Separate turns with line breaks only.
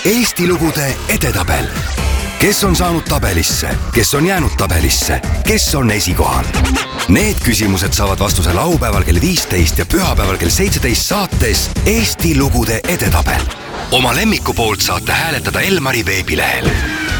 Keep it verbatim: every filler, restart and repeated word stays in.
Eesti lugude edetabel. Kes on saanud tabelisse, kes on jäänud tabelisse, kes on esikohal? Need küsimused saavad vastuse laupäeval kell viisteist ja pühapäeval kell seitseteist saates Eesti lugude edetabel. Oma lemmiku poolt saate hääletada Elmari veebilehel.